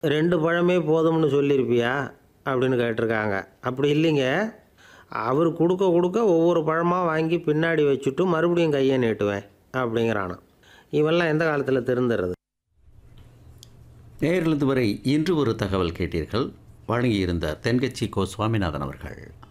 2 பழமே போதும்னு சொல்லியிருப்பியா அப்படின்னு கேட்டிருக்காங்க. அப்படி இல்லைங்க. அவர் கொடுக்க கொடுக்க ஒவ்வொரு பழமாக வாங்கி பின்னாடி வச்சுட்டு மறுபடியும் கையை நீட்டுவேன் அப்படிங்கிறானாம். இவெல்லாம் எந்த காலத்தில் திருந்துறது? நேயர்கள் இதுவரை இன்று ஒரு தகவல் கேட்டீர்கள். வழங்கியிருந்தார் தென்கட்சி கோ சுவாமிநாதன் அவர்கள்.